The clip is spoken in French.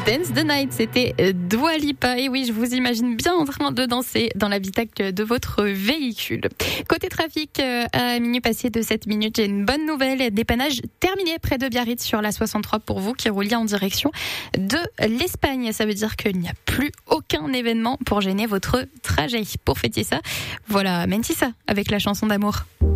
Dance the Night, c'était Dua Lipa. Et oui, je vous imagine bien en train de danser dans l'habitacle de votre véhicule. Côté trafic, à minuit passé de 7 minutes, j'ai une bonne nouvelle. Dépannage terminé près de Biarritz sur la 63 pour vous qui rouliez en direction de l'Espagne. Ça veut dire qu'il n'y a plus aucun événement pour gêner votre trajet. Pour fêter ça, voilà Mentissa avec la chanson d'amour.